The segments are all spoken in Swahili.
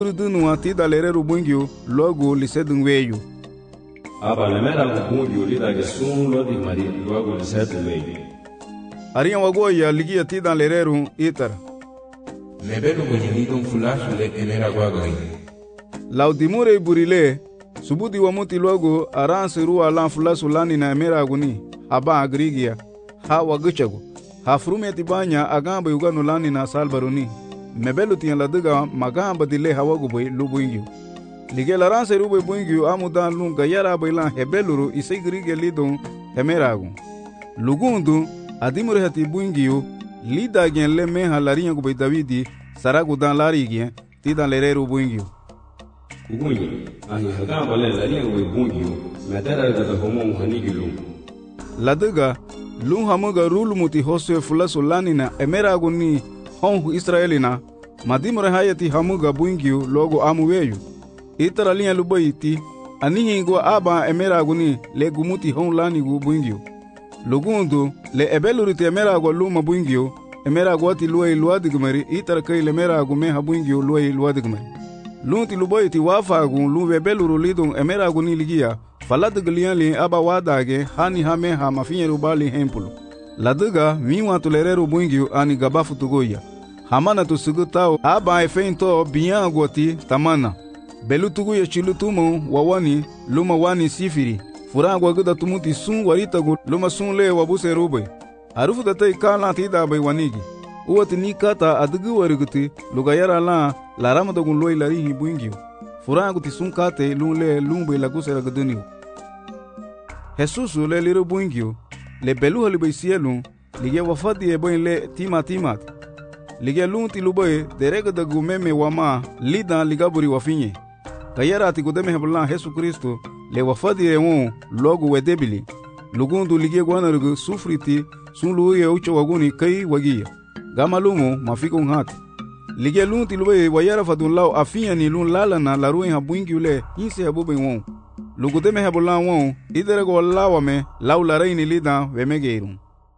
Dunu ti da lereru bungio logo lisedun weyu. Aba lemera bungio lida gesun lodi mari logo lisedun weyu. Aria wagoya ligia ti da lereru itar. Mebelu gonyelidon fulashu le emera gwagoi. Laudimure burile subudi wa muti logo aranse ruwa lan fulasu lani na emera aguni haba agrigia ha waguchago ha frume tibanya agamba yuganu lani na salbaruni. Mebelu tiyan ladiga magamba dile hawagu boy lubuingyu. Lige laranse rube buingyu amudan lunga yara bailan hebeluru isegrige lidon hemeragu. Lugundu adimure hati buingyu lida gen le meha lariyan gu bay Davidi saragu dan lari gen tidan lereru buingyu. Ugunyi ahi hagamba le lariyan gu bay buingyu medera gada homo hanigilu. Ladiga lun hamuga rulumuti hoswe fulasu lanina emeragu ni hongu Israelina madimure hayati hamuga buingyu logo amuweyu. Itara liya lubayiti anihingo aba emeraguni le gumuti hon lanigu buingyu. Lugundu le ebeluriti emerago luma buingyu emerago ati luay luadigmeri itara kay le merago meha buingyu luay luadigmeri. Lunti lubayiti wafagu luwe beluru lidon emeraguni ligia faladiglian li aba wadage hani hameha mafinyeru bali hempulu. Ladiga miwa tulereru buingyu ani gabafu tugoya. Hamana tu sugutao aba efento biangoti tamana. Belu tuguya chilutumo wawani luma wani sifiri. Furangwa guda tumuti sun waritagu luma sun le wabuse rube. Arufu datay kala tida bay wanigi. Uwati ni kata adugu wariguti lugayara la laramadagun loy larihi buingyu. Furangu ti sun kate lun le lumbe laguse raguduni. Jesusu le liru buingyu. Le belu halibay sielun lige wafadi eboin le timat. Lige lunti luboy derega da gumeme wama lidan ligaburi wafinye. Kayara ati gudeme heblan Jesu Kristo le wafadi ewon logo wedebili. Lugundu lige gwanarugu sufriti sun luye ucho waguni kai wagia. Gama lumo mafiko nhati. Lige lunti luboy wayara fadun lao afinya ni lun lalana laruin habuingi ule inse habube won. Lugudeme heblan won iderego lawame lau laraini lidan wemegeirun.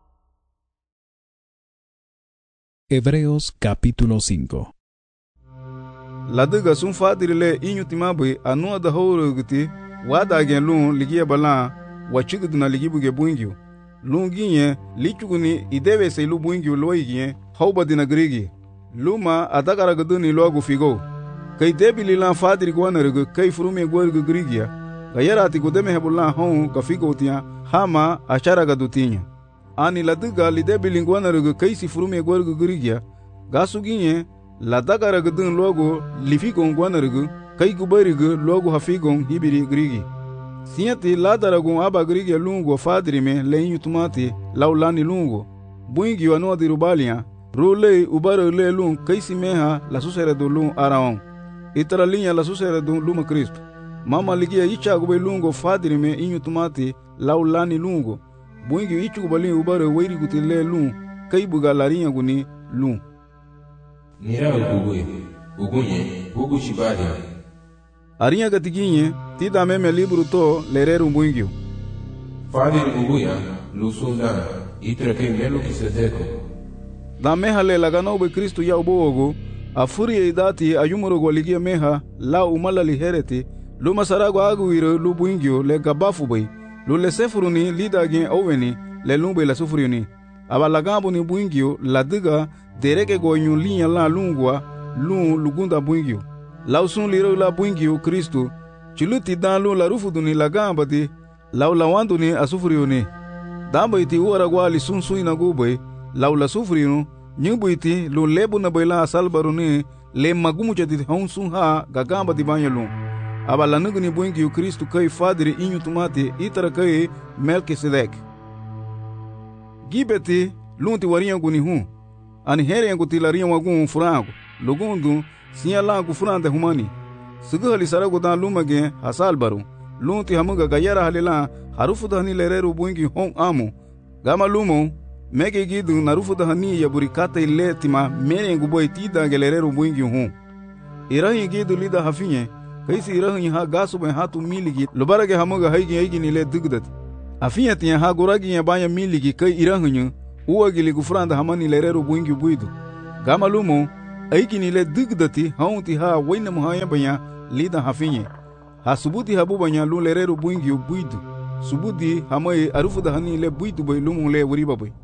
Hebreos capítulo 5. Ladiga sun fadirile inyutimabe anu da howruguti wada gen lun ligia balan wachiguduna ligibuge buingyu. Lun ginye lichuguni idewe se lu buingyu loigye hawbadina grigi. Luma adagaraguduni logu figo. Kay debili lan fadiri gwanargu kay furume gwargu grigia. Gayarati gudeme hebulan hon gafigo tiya hama acharagadutinha. Ani ladiga lidebili gwanargu kay si furume gwargu grigia. Gasuginye ladagaragadun logo lifigon gwanargu kay gubarigu logo hafigon hibiri grigi. Siyati ladaragun aba grigi lungo fadirime leinyu tumati laulani lungo. Buingi wanu dirubalia rule ubaro le lun kay si meha la susere do lun araon. Itara linya la susere do luma Kristo. Mama ligia icha gube lungo fadirime inyu tumati laulani lungo. Buingi ichu gubali ubaro weiri gutile lun kay buga larinya guni lun. Nira ugunye, ugu shibadia. Arinya gatiginye, tida meme libru to lereru buingyu. Fadir uguya, lusundana, itrake melu kisedeko. Da meha le lagano be Kristo ya ubogo, afuri idati ayumuro ligia meha, la umala lihereti, luma sarago aguiro lu buingyu le gabafu bay, lu le sefuruni lida gen oveni, le lumbe la sufuriuni. Aba lagambo ni buingyu ladiga dereke goyun linya la lungwa lun lugunda buingyu. Lausun liro la buingyu Kristo chiluti dan lun la rufuduni lagamba di laulawandu ni asufuriuni. Damba iti uaragwa li sun suina gubay laula sufuriunu nyubu iti lun lebu na bayla asalbaruni le magumu chati hon sun ha gagamba di banya lun. Aba lanuguni buingyu Kristo kay fadiri inyu tumati itara kay Melkisedek. Gibeti lunti wariyan guni hun. Ani heriyan guti lariyan wagun furangu. Lugundu siya langu furante humani. Suguhali saragu dan lumage hasal baru. Lunti hamuga gayara halilan harufu dahani lereru buingi hon amu. Gama lumo mege gidu narufu dahani yaburi kata ile tima meriyan guboy tida gelereru buingi hun. Irahi gidu lida hafinye. Kaisi irahi ha gasu ben hatu miligi lubarage hamuga haigi nile dugdati. Afinya tiya ha guragi ya banya miligi kay irahi uwagili gufranda hamani lereru buingi buidu. Gama lumo Aikini le digdati haunti ha waina muhaya banya lida hafinye. Ha subuti habu banya lu lerero buingiu buidu. Subuti hamai arufuda hani le buidu bay lumu le wuriba bay.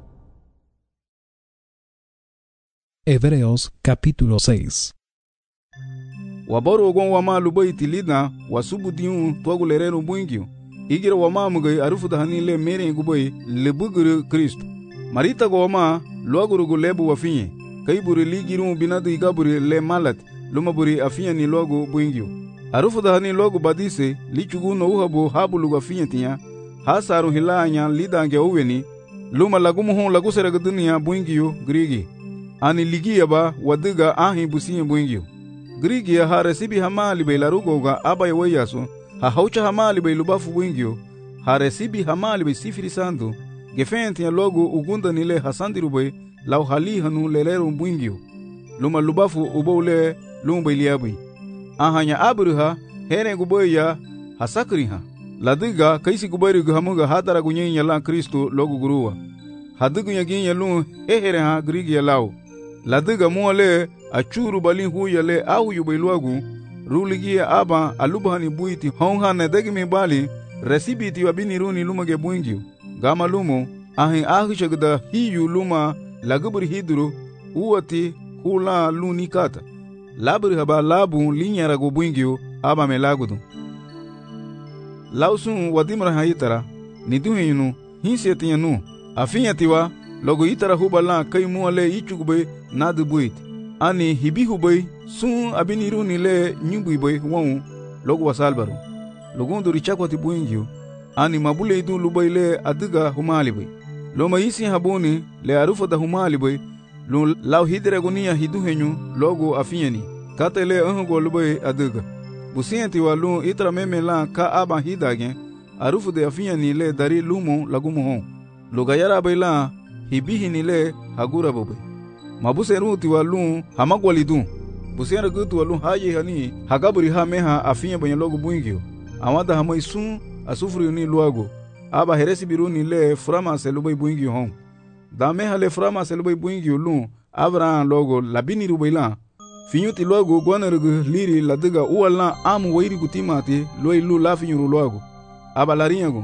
Hebreos capítulo 6. Wabaro gon wama lubai tilida wasubuti tuagu lerero buingiu. Igira wama mugai arufuda hani le mere gubai le buguru Kristo. Marita go wama luagurugu lebu wafinye. Kaiburi ligiru binadu igaburi le malat lumaburi afinya ni logo buingio. Arufuda hani logo badise lichugu no uhabu habulu afinya tinya hasaru hilanya lidange uweni luma lagumu hon lagu seragdunia buingio grigi. Ani ligia ba wadiga ahi busiye buingio. Grigi ya haresibi hamali bay larugoga abay wayaso ha haucha hamali bay lubafu buingio haresibi hamali bay sifiri sandu gefenti ya logo ugunda nile hasandiru bay lau hali hanu lelero buingio luma lubafu ubole lumba iliabi ahanya abruha here guboya hasakriha ladiga kaisi gubari guhamuga hadara gunyenya la Kristo logo guruwa hadigu yaginya lu hehere ha grigi ya lau ladiga muale achuru balin huya le au yubiluagu ruligia aba alubhani buiti honha ne degimi bali resibiti wabini runi lumage buingio gama lumo ahin ahishagda hiyu luma lagubri hidru uwati hula lunikata labri haba labu linyara go buingio aba melagudu lausun wadimra hayitara niduhinu hinsetianu afinyatiwa logo itara hubala kaimuale ichugbe nadubuit ani hibihubay sun abiniruni le nyubuibay won logo wasalbaru logundu richakwati buingio ani mabule idu lubay le adiga humalibay loma isi habuni le arufa da humalibay lu law hidre gonia hiduhenyu logo afinyani katele ango lubay adiga busienti walu itra memela ka aba hidage arufu de afinyani le dari lumo lagumo hon lugayara bayla hibihini le hagura bobe mabuseru tiwalu hamagwalidu busera gutu walu haye hani hagaburi ha meha afinya banya logo buingio amada hamaisun asufuri ni luago aba heresi biruni le frama selubay buingio hon da meha le frama selubay buingio lu abra logo labini rubayla finyuti luago gwanergu liri ladiga uwala amu wairi gutimati loi lu lafinyu luago aba larinyago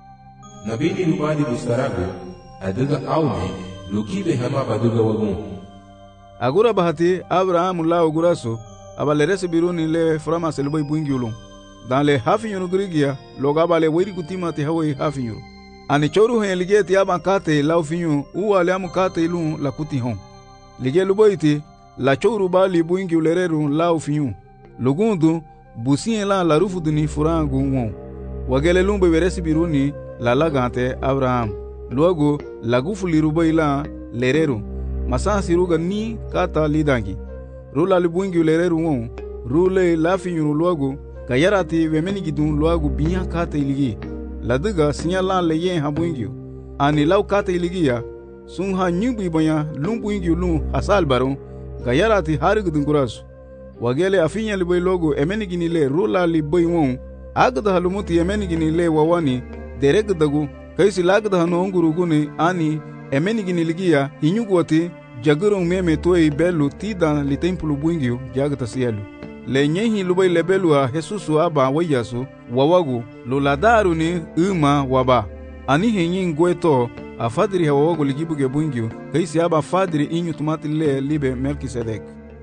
nabini rubadi bustarago adiga aume lukibe hama baduga wagun agura bahati Abraham lao guraso abalerese biruni le frama selubay buingiulum dan le hafinyuru grigia loga le wiri kutima te hawai hafinyuru ani choru he lige ti aba kate lao finyu uwale amu kate ilun la kuti hon lige luboiti la choru bali buingiulereru lao finyu lugundu busien la rufu duni furangu won wagele lumbe veresi biruni la lagante Abraham luogo lagufu lirubaila lereru masasi ruga ni kata lidangi rula libuingi lereru won rule lafinyuru luogo kayarati wemeni gidun luogo biya kata iligi ladiga sinyala leye habuingi ani law kata iligiya sunha nyubi banya lumbuingi lu hasal baro kayarati harigudun kurasu wagele afinya liboy logo emeni ginile rula liboy won agda halumuti emeni ginile wawani deregdagu kaisi lagda hano nguruguni ani emeni giniligia hinyugwati jagurung meme toy belu tida li templu buingio jagta sielu le nyehi lubay lebelu a Jesusu aba wayasu wawagu luladaru ni uma waba ani henyin gweto a fadri hawagu ligibuge buingio kaisi aba fadri inyu tumati le libe Melquisedec.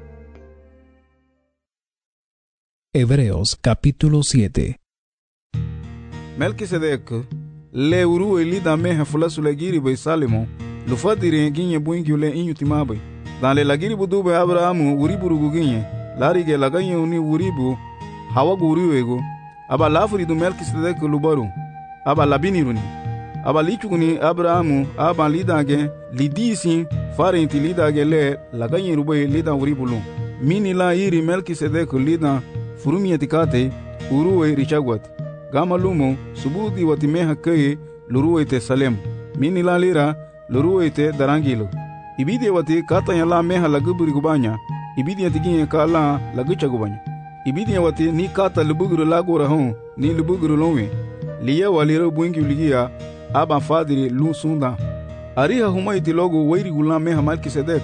Hebreos capítulo 7. Melquisedec le uru elida meha fulasu legiri bay Salemo lu fadiri ginye buingio le inyu timabay dan le lagiri budube Abrahamu uriburugu ginye larige laganye uni uribu hawagu uriwego aba lafuri du Melquisedec lubaru aba labiniruni aba lichuguni Abrahamu aba lidage lidisi farenti lidage le laganye rubay lida uribulu mini la iri Melquisedec lida furumieti kate uruwe richagwat gama lumo subudi watimeha keye luruwete Salem mini la lira luruwete darangilo ibidi wati katanya la meha laguburi gubanya ibidi atiginye kala lagucha gubanya ibidi wati ni kata lubuguru lagora hon ni lubuguru lonwe liya waliro buingi uligia aba fadiri lu sunda ariha humaiti logo wairi gula meha Melquisedec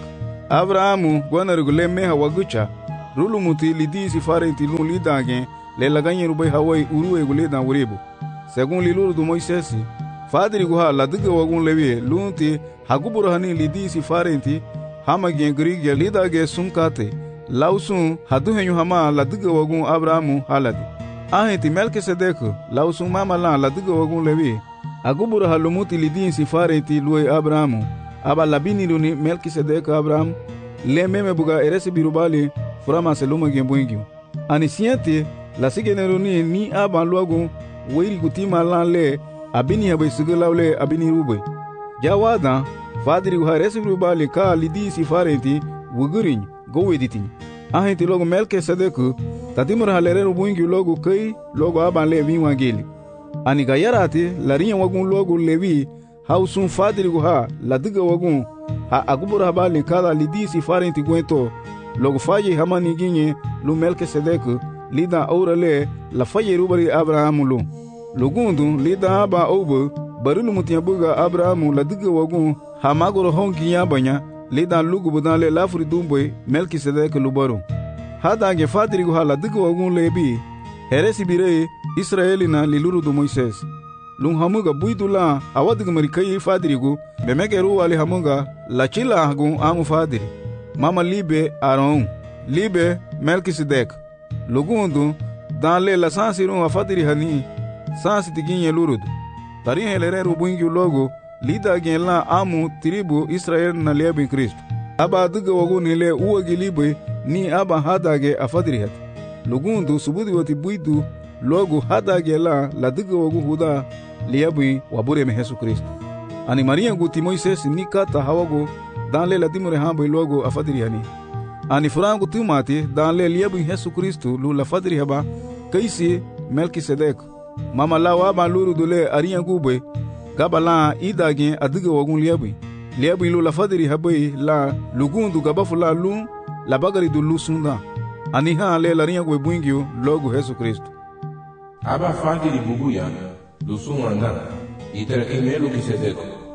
Abrahamu gwanargu le meha wagucha rulumuti lidisi farenti lun lidange le laganye rubai hawai uruwe guledan wuribu. Según liluru du Moisesi, fadiri guha ladiga wagun lewi lunti hagubura hani lidisi farenti hama gen grigya lidage sumkate lausun haduhenyu hama ladiga wagun Abrahamu haladi. Ahenti Melkisedek lausun mama lan ladiga wagun lewi agubura halumuti lidisi farenti luwe Abrahamu aba labini luni Melkisedek Abrahamu le meme buga eresi birubali furama seluma gen buingyu. Ani siente la sigeneruni ni aban luagun weiri gutima lan le abini habe sigulawle abini rube jawada fadiri ha resibru bali ka lidisi farenti wugurin goweditin ahenti logo Melkisedek tatimur halere rubungi logo kai logo aban le winwangeli ani gayarati larinya wagun logo lewi hausun fadiri ha ladiga wagun ha agubura bali ka lidisi farenti gwento logo faye hamani ginye lu Melkisedek lida aurale la faye rubari Abrahamu lu lugundu lida aba obo barilu mutiya buga Abrahamu la diga wagun hamagoro hongi yabanya lida lugu budale lafri dumboy Melkisedek lubaru hadange fadrigu hala diga wagun lebi heresi bire Israelina liluru du Moises lung hamuga buidula awadiga marikai fadrigu bemegeru wali hamuga la chila hagun amu fadri mama libe Aaron libe Melkisedek lugundu danle la sansiru afadri hani sansi tiginye lurudu tari helere rubungi logo lida gen la amu tribu Israel na lebe Kristo aba diga wagu nile uwagi libe ni aba hadage afadri hat lugundu subudi wati buidu logo hadage la diga wagu huda liabi wabure me Yesu Kristo ani Maria guti Moises ni kata hawago danle la dimure hambo logo afadri hani ani furangu timati danle liabi Yesu Kristo lu la fadri haba kaisi Melkisedek mama lawa ba luru dole ariya gube gabala idage adiga wagun liabi lu la fadri habai la lugundu gabafula lu la bagari du lusunda ani ha le la riya gwe buingio logo Yesu Kristo aba fadri bubuya lusumanda itara emelo Melkisedek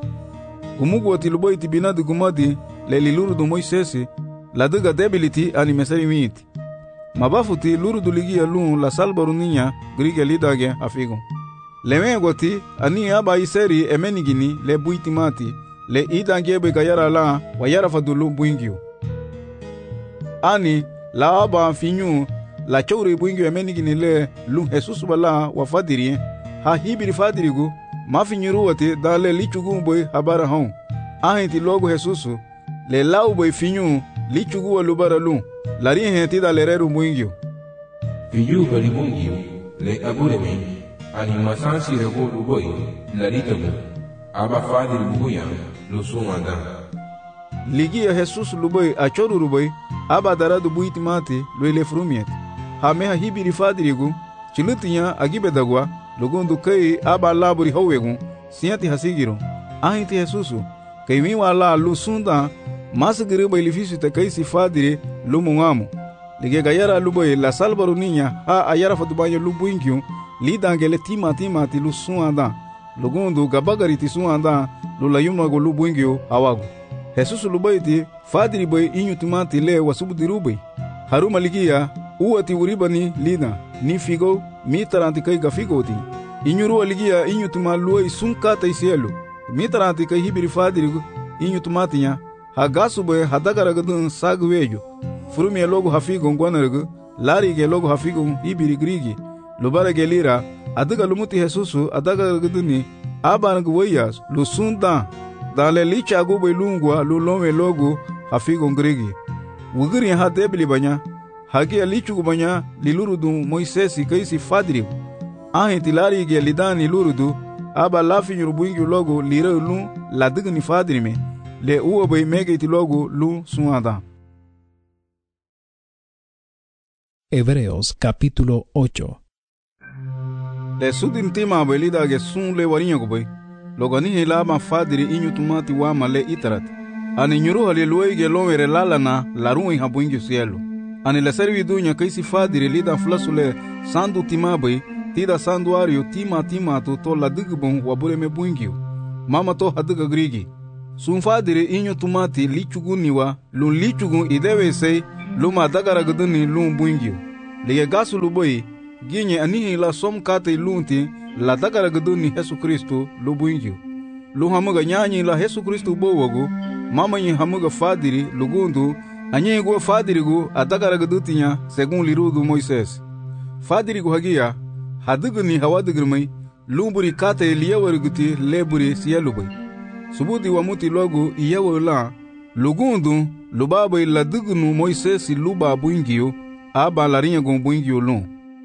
umugu watiluboi tibinadi gumadi le liluru du Moisesi la diga debility ani mesari miti mabafuti luru duligia lun la salbarunia grige lidage afigo leme goti ani aba iseri emenigini le buitimati le idangebe gayara la wayara fadulu buingio ani la aba finyu la chowre buingio emenigini le lun Jesus bala wa fadiri ha hibiri fadirigu mafinyuru wati dale lichugu boy habara hon ahenti logo Jesus le lau boy finyu lichugu walubara lun lari henti da lereru mwingio fiyu bali mwingio le aburemi ani masansi rego luboi lari tabu aba fadiri bubuya lusumanda ligia Jesus luboi achoru ruboi aba daradu buitimati luele frumiet hameha hibiri fadirigu chilutinya agibedagwa lugundu kai aba laburi howegu siati hasigiro ahiti Jesusu kai miwa la lusunda masagiri bai lifisu te kai si fadiri lumungamu lige gayara luboy la salbaru ninya ha ayara fatubayo lubuinkyu lidangele timati lusuanda lugundu gabagari ti suanda lulayumna go lubuinkyu awagu Jesus lubayti fadiri boy inyutumati le wasubudirubay haruma ligia uwati uribani lina ni figo mitaranti kai gafigoti inyuru ligia inyutuma luoy sunkata isielu mitaranti kai hibiri fadiri inyutumatinya hagasu boy hadagaragadun sagwejo furumi logo hafigo ngwanargu lari ge logo hafigo hibiri grigi lubara gelira adaga lumuti Jesusu adagaragaduni abangu wayas lusunda dale licha gubo lungwa lulome logo hafigo grigi wugiri ha debli banya hagi lichu banya lilurudu Moisesi kaisi fadri ahenti lari ge lidani lurudu aba lafi nyurubuingi logo lirelu ladigni fadri me le uwa bay megeti logo lu suanda. Hebreos capítulo 8. Le sudin tima belida ge sun le warinya go bay logo ni hela ma fadri inyutumati wa male itarat ani nyuru hale luwe ge lomere lalana larui habuingi cielo ani la servi dunya kaisi fadri lida flasule sandu tima bay tida sanduario tima to la digbon wabure me buingi mama to hadiga grigi sun fadiri inyo tumati lichuguniwa lun lichugun idewe sei luma dagara guduni lun buingyo lige gasu luboi ginye anihi la som kate lunti la dagara guduni Yesu Kristo lu buingyo lu hamuga nyanyi la Yesu Kristo bowogu mama nyi hamuga fadiri lugundu anyi go fadiri gu adagara gudutinya segun lirudu Moises fadiri gu hagia haduguni hawadigirmai lumburi kate liyawariguti leburi siyalubai subudi wamuti logu iyawala lugundu lubabai ladugunu Moises luba buingyo aba larinya gun buingyo lun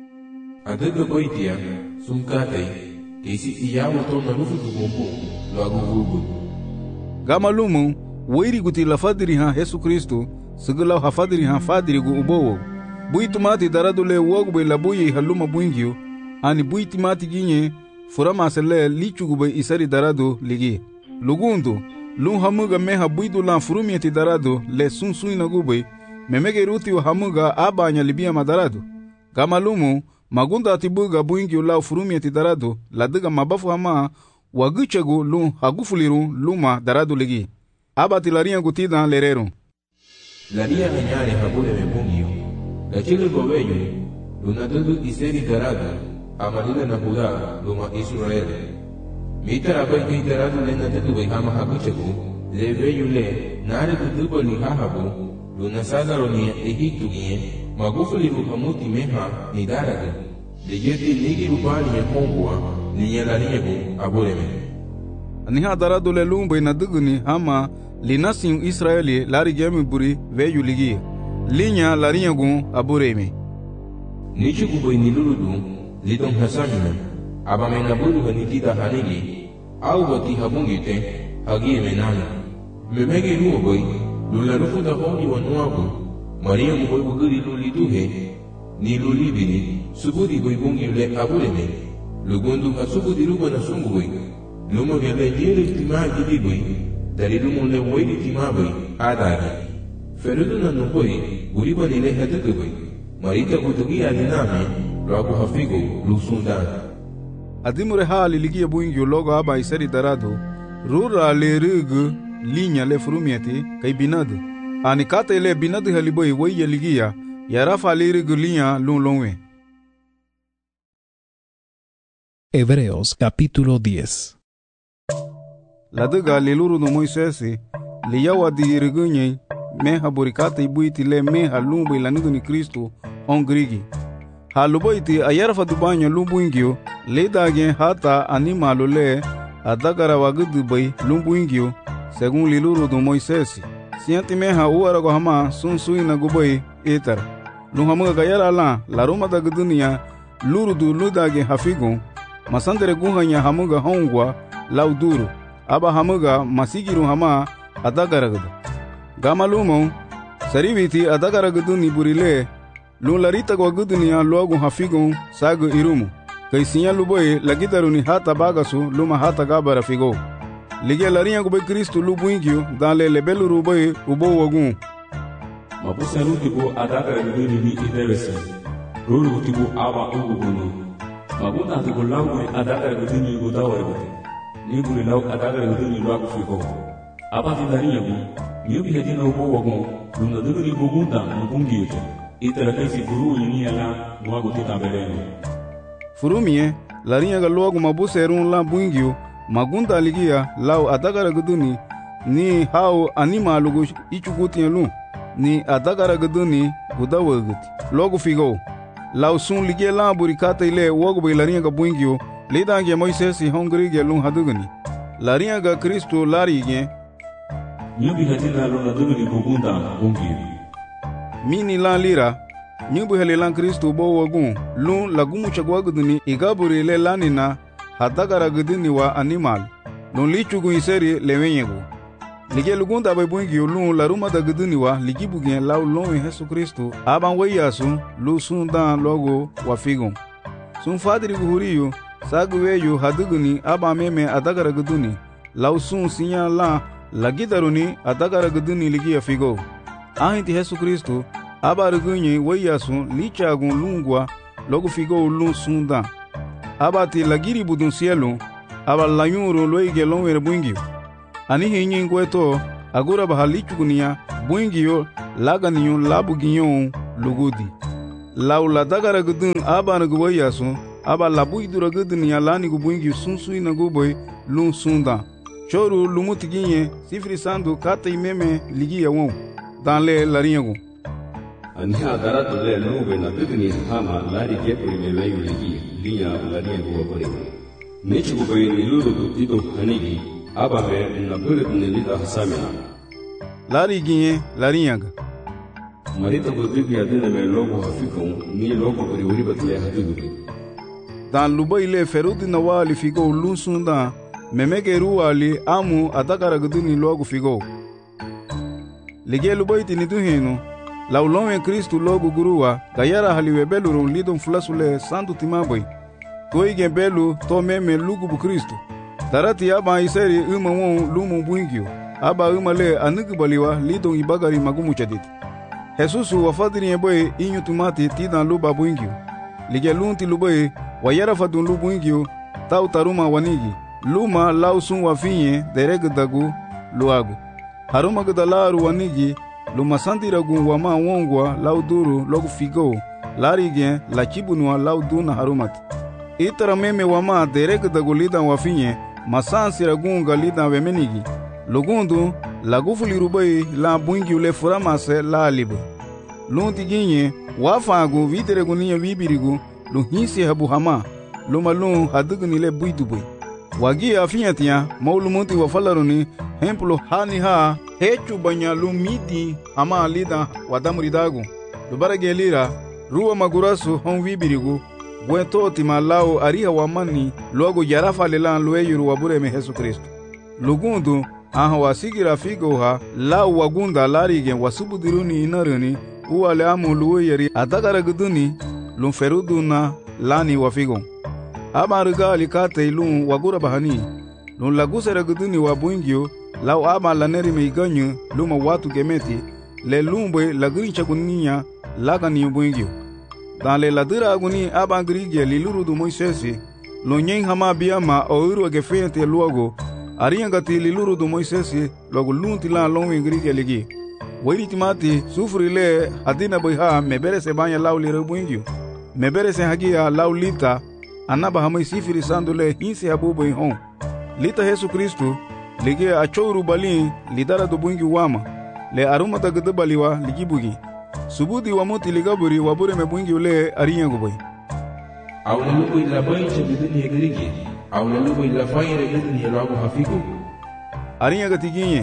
adaga boitia sunkate kesi iyawo to na rufu gumbu logu gugu gama lumu wairi guti la fadiri ha Yesu Kristo sigula ha fadiri ha fadiri gu ubowo buitumati daradule wogu bai labuyi haluma buingyo ani buitimati ginye furama sele lichugu bai isari darado ligi lugundu lun hamuga meha buidu lan furumieti darado le sunsun inagubai memege ruti wa hamuga abanya libia madarado gama lumu magunda atibuga buingyo la furumieti darado ladiga mabafu hama waguchegu lun hagufuliru luma darado ligi abati laria gutida lerero laria hanyare habule mebungyo lakini gobeyo lunadudu iseri darado amalila na Buda luma Israeli mitara bai kai darado lena dudu bai hama haguchegu lebeyo le nare dudu ni hahabu luna sadaro ni Egiptu giye magufuli ruhamuti meha ni darado lejeti nigi rubani ya kongwa ni yalaliyebu abuleme aniha darado le lumbai na duguni hama linasin Israeli lari gemi buri veyu ligi linya larinya gun abureme nichu kubai nilurudu lidong hasanina abamena buru ganitida hanigi au bati habungite hagie menana memege luo boy lularufu da honi wanuabu maria mboy buguri lulituhe ni lulibini subudi boy bungi le abuleme lugundu kasubudi ruba na sungu boy lumo gele jere tima gidi boy dari lumo le woyni tima boy adagi ferudu na nuboy guriba ni le hadege boy marita kutugi adiname logo hafigo lusundan adimure hali ligia buingyo logo aba iseri darado rura le rugu linya le furumieti kai binadu ani kata ile binadu haliboi weye ligia yarafa le rugu linya lunlonwe. Hebreos capítulo 10. Laduga liluru no Moisesi liyawa di rugunye meha burikata ibuiti le meha lumbu ilanudu ni Kristo on grigi haluboiti ayarafa dubanya lumbuingyo ledage hata animalo le adagara wagudu bai lumbuingyo segun liluru do Moisesi sianti meha uarago hama sunsui na gubai etara luhamuga gayara la laruma da gudunia lurudu ludage hafigun masandere guhanya hamuga hongwa lauduru aba hamuga masigiru hama adagara gama lumo saribiti adagara guduni burile lun larita kwa gudunia luagu hafigun sagu irumu kaisinya luboy lagidaruni hata bagasu luma hata gabara figo ligia laria gube Kristo lubuingyo dale lebelu ruboy ubo wagun mabusa rutibu adagara guduni ni idewese rutibu aba ugubunu maguna tibu langu adagara guduni gudawaibote ni guri lau adagara guduni luagu figo aba tidaria gu nyubi hedina ubo wagun luna duguni bugunda mbungi yote itara kaisi furu yini ala mwagu tita beleno furumie laria ga luagu mabuse erun la buingyo magunda ligia lau adagara guduni ni hao anima lugu ichuguti elu ni adagara guduni gudawaguti logu figo lau sun ligia la burikata ile wogu bai laria ga buingyo lidange Moisesi hongri ge lun haduguni laria ga Kristo lari ge nyubi hedina luna duguni bugunda bungi mini la lira nyubu hele lan Kristo bo wagun lun lagumu chagwaguduni igaburi le lanina hadagara guduni wa animal lun lichugu iseri lewenyegu lige lugunda bai bungi lun laruma da guduni wa ligibugen lau lon Yesu Kristo aban wayasu lu sundan logo wa figun sun fadiri guhuriyo saguweyu haduguni aba meme adagara guduni lau sun sinya la lagidaruni adagara guduni ligia figo ahinti Yesu Kristo aba rugunye wayasu lichagun lungwa logo figo lun sunda aba ti lagiri budun cielo aba layuro loige lonwere buingyo ani hinyin gweto agura bahalichugunia buingio laganiyo labuginyo lugudi laula dagara gudun abana gubayasu aba labu idura gudunia lani gubuingio sunsui na guboy lun sunda choru lumutiginye sifri sandu kata imeme ligia won danle larinyagu ani agara tole lube na bigni hama lari kepuri meleyu ligi linya larinyagu wabore nichi guboy niluru tito hanigi aba me na burit nilita hasamina lari ginye larinyaga marita gudigi adina me logo hafikon ni logo bari wuri batle hadigu dan lubai le ferudi na wali figo lun sunda memeke ruwali amu atakara guduni logo figo lige lubaiti ni duhinu laulonwe Kristu logo guruwa gayara haliwe belu lidon fulasule santu timaboy toige belu to meme lugubu Kristu darati aba iseri won lumu buingio aba le anugubaliwa lidon ibagari magumu chadit Jesusu wafadiri boy inyu tumati tidan luba buingio lige lunti lubai wayara fadun lubu buingio tau taruma wanigi luma lausun wafinye deregdagu luagu haruma gdalaru wanigi luma sandiragu wama wongwa lauduru logu figo larige la chibunwa lauduna harumat itara meme wama deregdagu lidan wafinye masansiragunga lidan wemenigi lugundu lagufuli rubai la buingi ule furamase la alibu lunti ginye wafagu viteregu niya vibirigu luhinsi habu hama luma lun hadugni le buidubui wagi afiyatia maulumunti wafalaruni hemplo hani ha hechu banya lumidi ama lida wadamuridagu lubarage lira ruwa magurasu hon vibirigu bwento timalao ariha wamani logo yarafa lelan lueyuru wabure me Yesu Kristo lugundu aha wasigira figo ha la wagunda larige wasubudiruni inaruni uwale amu lueyeri adagara guduni lumferuduna lani wafigo aba riga alikate ilun wagura bahani lun lagusera guduni wa buingio lau aba laneri meiganyu luma watu gemeti le lumbe lagrincha gunia lagani buingio dan le ladira aguni aba grige liluru du Moisesi lonyen hama biama oiru gefente luogo ariangati liluru du Moisesi logo lunti la lonwe grige ligi wiri timati sufri le adina boyha mebere se banya lau le buingio mebere se hagia lau lita anaba hamai sifiri sandule hinsi habubo hon lita Yesu Kristu lige achouru balin lidara do bungi wama le aruma tagdabaliwa ligibugi subudi wamuti ligaburi wabure mebungi ule ariyango boy awla lugo ila bayche bidini gerige awla lugo ila fayre bidini lagu hafiku ariyango tiginye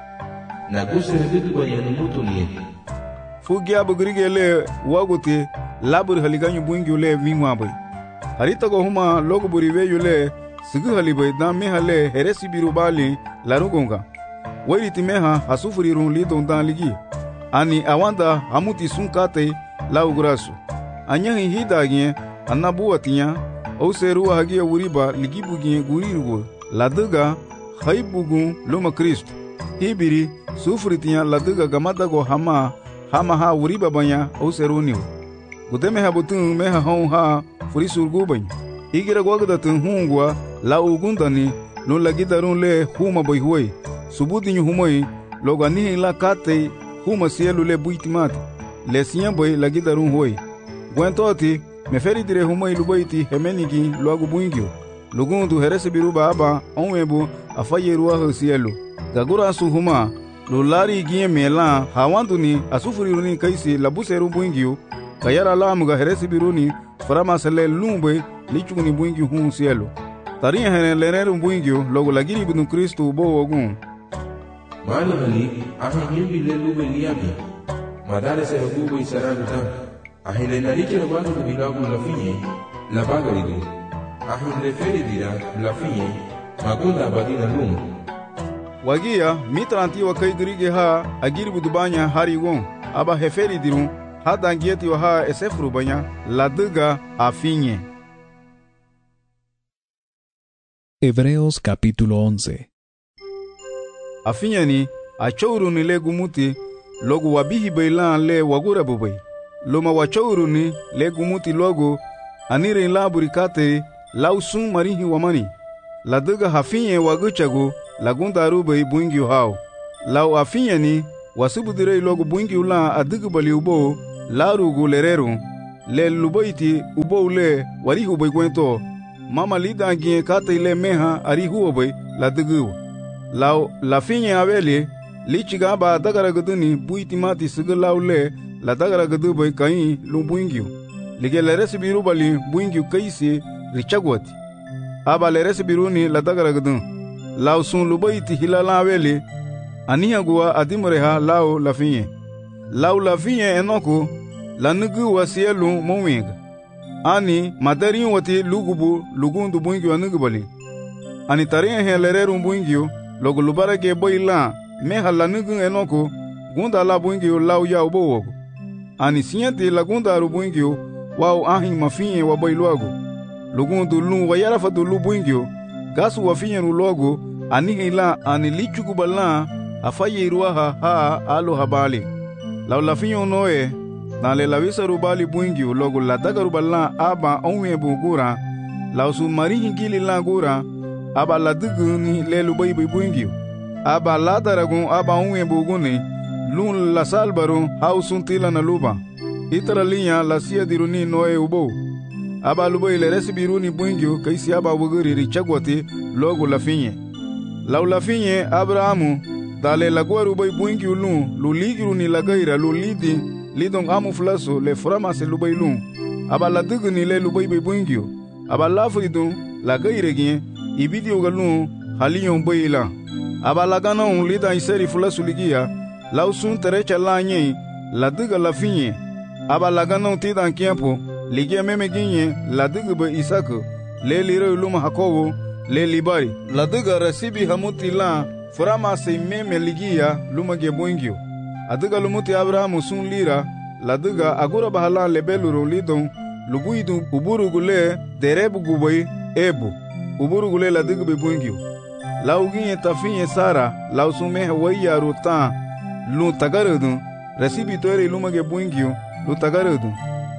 na kusere bidu bayanu mutuni fugi abugirige le wagote labur haliganyu bungi ule vingwa boy harita go huma logo buriwe yule sigu halibay da mehale heresi birubali larugonga wairiti meha hasufuri runli dondan ligi ani awanda amuti sunkate laugurasu anyahi hidagye anabuatinya oseru hagia wuriba ligibugi gurirugo laduga haibugu loma Kristo hibiri sufuritinya laduga gamadago hama ha wuriba banya oseruniu gudeme habutun meha hon ha furisurgu bany igira gwagdatun hungwa la ugundani no lagidarun le huma boyhuoi subudinyu humoi logani la kate huma sielu le buitimati le siyan boy lagidarun hoi gwentoti meferi dire humoi lubaiti hemenigi loagu buingio lugundu herese biruba aba onwebu afayeruwa hosielu gagura su huma lolari gie mela hawanduni asufuriruni kaisi labuseru buingio kayara lamuga herese biruni faramasele lumbe lichuguni buingio hun sielu tariya hene leneru buingio logo lagiri bidun Kristu bo wogun mali hali ahi nyimbi le lube liabi madare se hubu isaragu ta ahi le nariche le bando de bilagu la finye la bagaridu ahi le feri dira la finye magunda badina lum wagia mitranti wa kai dirige ha agiri budubanya hari gon aba heferi dirun hada ngieti wa ha esefru banya laduga afinye. Hebreos capítulo 11. Afinyani achouruni le gumuti logo wabihi bailan le wagura bubai loma wachouruni le gumuti logo anire laburi kate lausun marihi wamani laduga hafinye waguchago lagunda rubai buingiu hao. Lau afinyani wasibudirei logo buingiu la adigubali ubo larugu lereru le lubaiti ubo le warihu bai kwento mama lida gie kata ile meha arihu bai la digu. Lau lafinya aveli lichiga ba dagara guduni buiti mati sigalau le la dagara gudu bai kai lu buingiu lige le resibiru bali buingiu kaisi richagwati aba le resibiru ni la dagara gudu. Lau sun lubaiti hilala aveli aniya guwa adimureha lau lafinye. Lau lafinye enoko la nugu wasielu mowinga. Ani madari wati lugubu lugundu buingiu anugubali. Ani tariya he lereru buingiu logo lubara ke boy la meha la nugu enoko gunda la buingiu lau ya ubo wogo. Ani sinyati la gunda aru buingiu wau ahin mafinye wa boy luago. Lugundu lu wayara fatu lu buingiu gasu wafinye ru logo anihi la ani lichukubala afaye iruaha haa alo habali. Lau lafinyo noe na le lavisa rubali buingiu logo la daga rubala aba onwe bugura lau su marihi gili la gura aba la dugu ni le lubai buingiu aba la daragun aba onwe buguni lun la salbaro hausun tila na luba itara linya la siya diruni noe ubo aba lubai le resibiruni buingiu kaisi aba buguri richagwati logo lafinye. Lau lafinye Abrahamu dale laguaru bai buingiu lu ligiru ni lagaira lu lidi lidong amu flaso le framase lubai lu aba la dugu ni le lubai bai buingiu aba la fridun lagaire gien ibidi ogalu haliyon bai la aba la ganon lida iseri flaso ligia lau sun terecha la nye la duga la finye aba la ganon tidan kiempo ligia meme ginye la dugu bai Isaku le liro luma Hakobo le libari la duga resibi hamuti la furama se meme ligia luma ge buingiu aduga lumuti Abrahamu sun lira la duga agura bahala lebeluro lidon lubuidu uburu gule derebu gubai ebu uburu gule la duga be buingiu lau ginye tafinye Sara lau sun mehe waya ruta lu tagarudu resibi toire luma ge buingiu lu tagarudu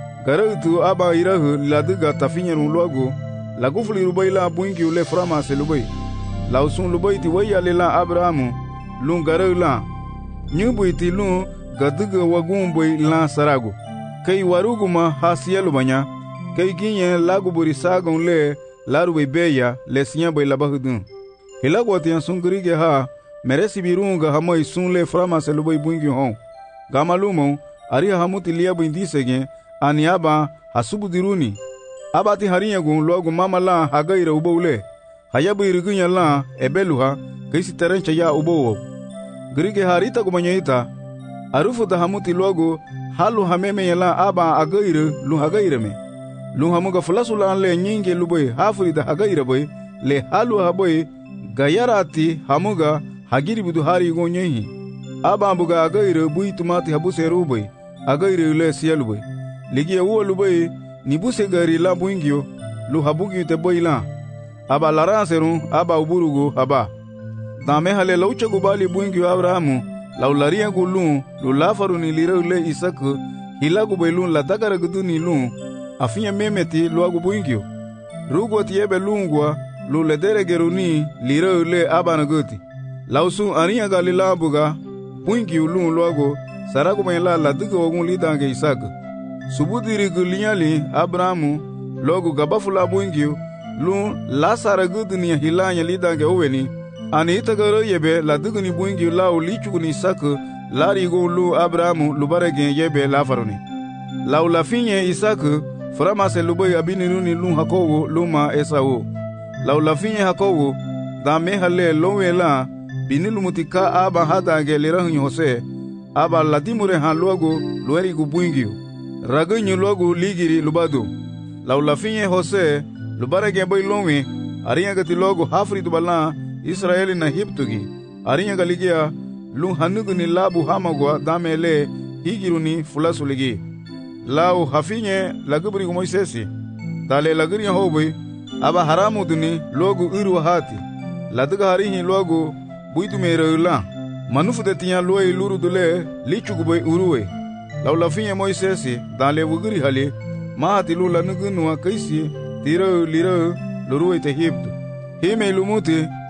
garudu aba irahu la duga tafinye luago la gufuli rubai la buingiu le furama se lubai lau sun lubai ti waya le la Abrahamu lun garau la nyubu iti lun gaduga wagun boi la sarago kai waruguma hasielu banya kai ginye lagu buri sagon le laru bai beya le sinya bai labahudun hilagwati yan sun grige ha meresi birunga hamoi sun le frama se lubai buingi hon gamalumo ari hamuti liya buindisege aniaba hasubu diruni abati harinya gun logu mama la hagaira ubole hayabu irigunya la ebeluha kaisi terencha ya ubo grige harita gumanyaita arufu da hamuti logu halu hameme yala aba agaira lu hagaira me lu hamuga fulasu la le nyinge luboy hafuri da hagaira boy le halu haboy gayarati hamuga hagiri budu hari gonyehi aba ambuga agaira bui tumati habuse ruboy agaira le siyalu boy ligia uo luboy nibuse gari la buingio lu habugi te boy la aba laranseru aba uburugo aba dame hale laucha gubali buingio Abrahamu laularia gulun lu lafaru ni lirau le Isaku hilagu bailun la dagara gudu ni lun afinya memeti luagu buingio rugo tiebe lungwa lu ledere geruni lirau le abana guti lausu aniya galila buga buingio lun luagu saragu baila la duga wagun lidange Isaku subudiri gulinyali Abrahamu logu gabafula buingio lun la sara gudu ni hilanya lidange oweni ani itagaro yebe la duguni buingi lau lichuguni Isaku lari go lu Abrahamu lubarege yebe la faroni lau la finye Isaku frama se lubai abiniruni lu Hakobo luma Esau lau la finye Hakobo da mehale lowe la binilu mutika aba hada gelirahu Jose aba ladimure han luago lueri gu buingi ragunyu luago ligiri lubado lau la finye Jose lubarege boy lowe ariya gati luago hafri dubala Israeli na hiptugi arinya galigia lu hanuguni labu hamagwa damele higiruni fulasuligi lau hafinye lagubri Moisesi dale lagriya hobi aba haramu duni logu uru hati laduga harihi logu buitu mereula manufu de tiya loe luru dule lichugube uruwe lau lafinye Moisesi dale wugri hali mahati lu lanugunu kaisi tiro liro luruwe te hiptu hime lumuti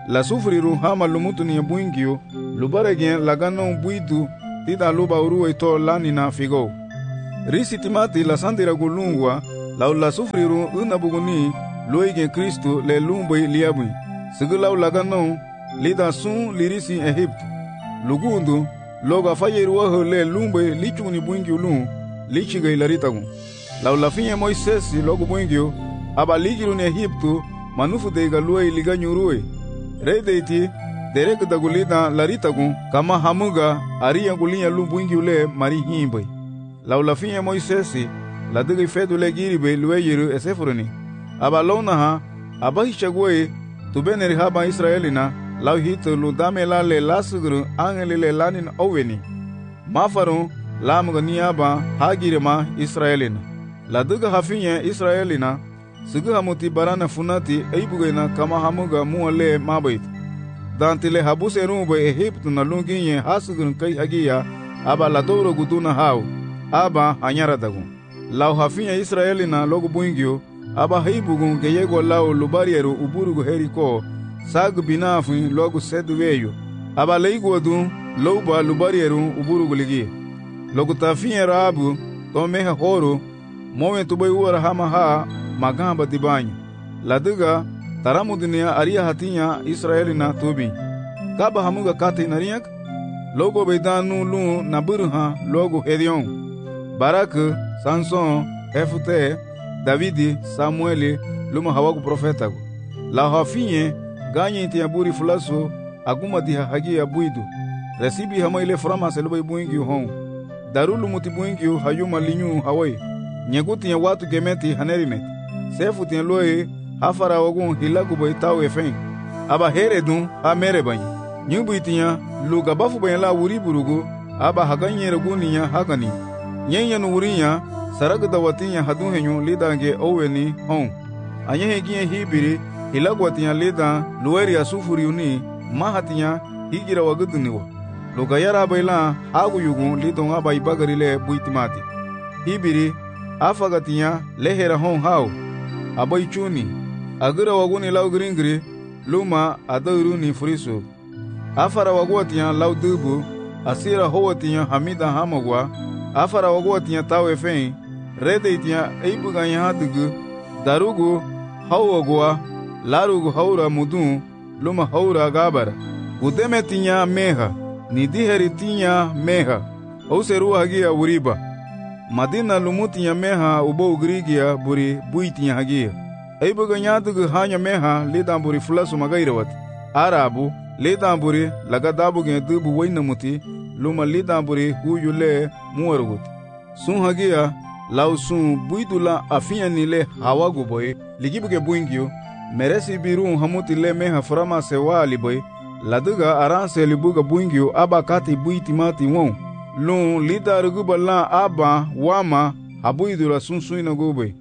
la sufriru hama lumutu ni buingio lubaregen lagano buitu tida luba uruwe to lanina figo risi timati la sandira gulungwa la sufriru una buguni loige Kristo le lumbai liabui sigulaw lagano lida sun lirisi Egypt lugundu loga fayeru wa le lumbai lichuni buingio lu lichiga ilaritagu la finye Moises logo buingio aba ligiru ne Egyptu manufu deiga luai liga nyurue redeiti derek dagulida laritagu kama hamuga aria gulinya lu buingio le mari himbai la finye Moises la digi fedu le giribe lueyiru esefuruni aba lonaha aba hichagwe tubeneri haba Israelina lau hitu lu damela le lasugru angeli le lanin oweni mafaru lamuga niaba hagirema Israelina la diga hafinye Israelina sigu hamuti barana funati eibugena kama hamuga muale mabait dantile habuse rumbe Egyptu na lunginye hasugun kai hagia aba la doro guduna hau aba hanyara dagu lau hafinye Israelina logo buingio aba heibugun geyego lau lubarieru uburugu heriko sag binafin logo sedweyo aba leigodu louba lubarieru uburugu ligi logo tafinye rabu to meha horo mowen tubai uara hama ha magamba dibanyo laduga taramu dunia aria hatinya Israelina tubi kaba hamuga kate nariyak logo beidanu lu naburha logo Hedion Barak Samson Hefute Davidi Samueli luma hawagu profetagu la hafinye ganye tiaburi fulaso aguma diha hagia buidu resibi hama ile frama selubai buingi hon darulu mutibuingi hayuma linyu hawai nyeguti ya watu gemeti hanerimet sefu tiya loe hafara wagun hilagu bai tau efen aba heredun ha merebanyi nyubu itiya luga bafu bayala wuri burugu aba haganye reguniya hagani nyenya nuwurinya saragda watinya hadun henyu lidange oweni hon anyehe giye hibiri hilagu watinya lida lueri ya sufuriuni mahatinya higira waguduniwa luga yara bayla hagu yugun lidon aba ibagarile buitimati hibiri afagatinya lehera hon hau abai chuni agira waguni lau gringri luma adauruni furisu afara wagwatinya lau dubu asira howatinya hamida hamagwa afara wagwatinya tawe fein redetinya eibuganya hadugu darugu hawagwa larugu haura mudun luma haura gabara gudemetinya meha nidiheritinya meha ouseru hagia wuriba Madina lumutinya meha ubo ugrigia buri buitinya hagia. Eibuga nyadugu hanya meha lidan buri fulasu magairawat. Arabu lidan buri lagadabu gen dubu wainamuti luma lidan buri huyule muwarugut. Sun hagia lau sun buidula afinya nile hawagu boy ligibuge buingio meresi birun hamuti le meha frama sewa aliboy laduga aranse libuga buingio aba kati buitimati won. Lun lida rugubala aba wama habuidura sunsuina gube.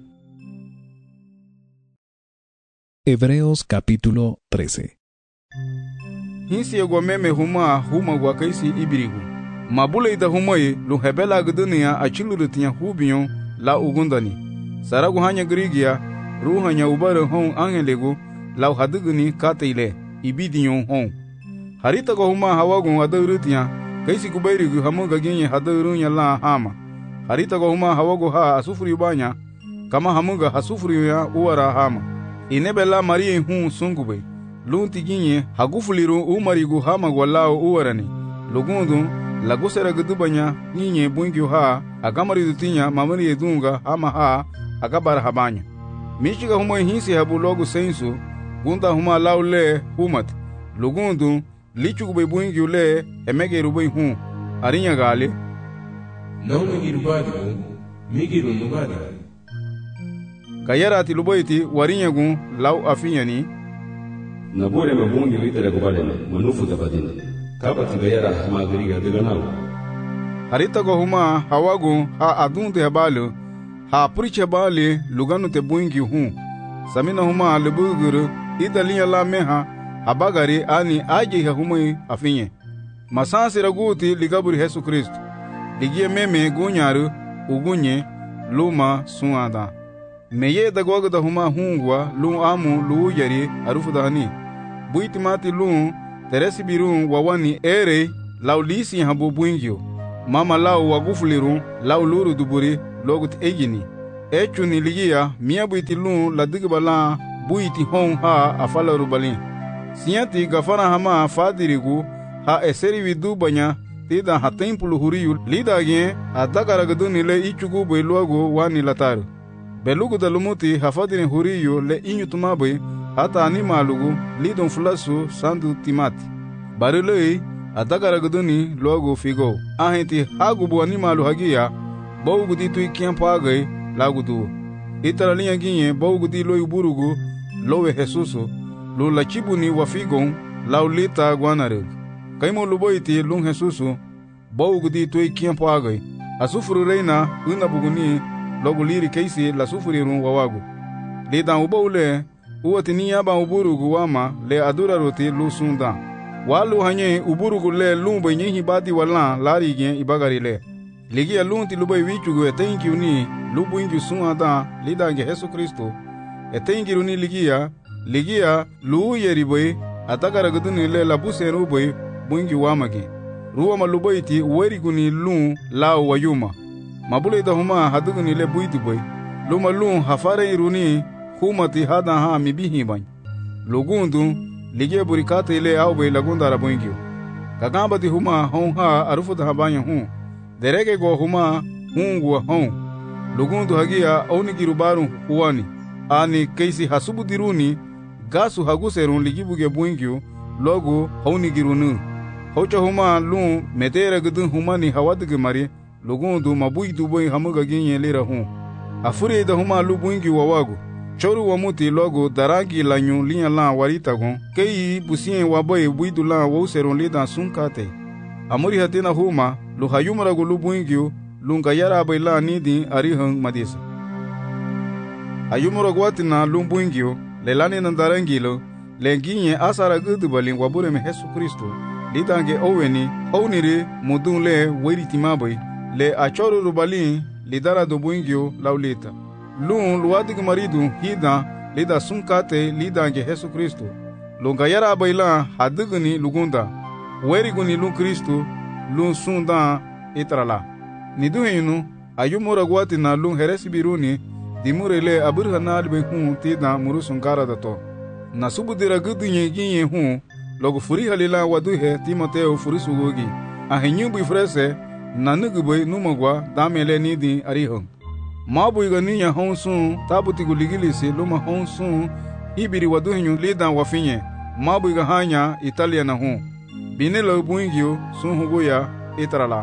Hebreos capítulo 13. Hinsi egwameme huma gwakaisi ibirigu. Mabule ida humoye lu hebela guduniya achilurutinya hubiyon la ugundani. Saragu hanya grigia ruhanya ubare hon angelegu la haduguni kateile ibidiyon hon. Harita go huma hawagun adurutinya kaisi kubairigu hamuga genye hadarunya la hama. Harita go huma hawago ha asufuri banya kama hamuga hasufuri ya uwara hama. Inebela marie hun sungube. Lunti ginye hagufuliru umarigu hama gwalao uwarani. Lugundu lagusera gudubanya ninye bungi ha agamari dutinya mamari edunga hama ha agabara habanya. Michiga huma hinsi habu logu sensu gunda huma laule humat. Lugundu lichugube bungi ule emege rubai hun arinya gali. Nau megiru badi bu, migiru nubadi. Kayara tilubaiti warinya gun lau afinyani. Nabore mabungi litere kubadene manufu tabadine. Kapa tigayara magariga diganau. Harita go huma hawagu ha adunte habalu ha puriche bali luganu te bungi hun. Samina huma lebuguru idalinya la meha habagari ani aje ha humai afinye. Masansi raguti ligaburi Yesu Kristo. Ligie meme gunyaru ugunye luma suada. Meye dagwaga da huma hungwa lu amu lu yari arufu dahani. buitimati lun teresi birun wawani ere lau lisi habu buingyo mama lau wagufulirun lau luru duburi logut egini echuni ligia mia buiti lun ladigibala buiti hon ha afalaru balin siyanti gafara hama fadirigu ha eseri vidu banya tida ha templu huriyu lidagien adagaragaduni le ichugu beluago wani lataru belugu dalumuti hafadirin huriyu le inyutumabe hata animalugu lidon fulasu sandu timati barilei adagaragaduni logo figo ahenti hagubu animalu hagia bawgudi tui kiampagai lagudu itaralinha ginye bawgudi loi burugu lowe Jesusu lu lachibuni wafigon laulita guanareg kaimo luboiti lun Jesusu bawgudi tui kiampagai asufuru reina unabuguni logo liri keisi la sufurirun wawagu lidan ubawle uwatiniya ba uburugu wama le adura roti lu sunda walu hanye uburugu le lumbe nyihi badi wala lari gen ibagari le ligia lunti lubai wichugu etenkiuni lubu inju sunada lidange Yesu Kristo etenkiruni ligia lu yeriboy atagaraguduni le labuseru boy bungi wamagi ruwa malubaiti weriguni lun lao wayuma mabule da huma haduguni le buidu boy luma lun hafare iruni humati hada ha mibihi bany lugundu ligia burikate ile au boy lagunda rabungio kagamba di huma hon ha arufuda habanya hu derege go huma hungu hon lugundu hagia aunigirubaru huani ani keisi hasubudiruni gasu haguserun ligibuge buingio logo haunigirunu hocha huma lun metere gudun humani hawadige mari lugundu mabuidu boy hamuga ginye lira hu afure da huma lubuingi wawagu choru wamuti logo darangi lanyu linya la warita gon kei busien waboy buidu la wauserun lida sunkate amuri hatina huma lu hayumara go lubuingi lunga yara bayla nidi arihang madisa ayumara gwatina lubuingi lelani nandarangilo lenginye asara gudu balin wabure me Yesu Kristo lidange oweni owniri mudun le weritimaboy le achoru rubalin lidara do buingio laulita lun luadig maridu hida lida sunkate lidange Yesu Kristo lunga yara bayla hadugni lugunda weriguni lun Kristo lun sunda itrala niduhinu ayumura gwatina lun heresibiruni dimurele aburhana be hu tida murusunkara dato nasubudira gudunye ginye hu logo furi halila waduhe Timoteo furisugogi ahenyu bifrese nanuguboy numagwa damele nidi arihon mabuiga ninya honsun tabuti guligilisi luma honsun ibiri waduhenyu lidan wafinye mabuiga hanya Italia na hu binelo buingio sun hugoya itrala.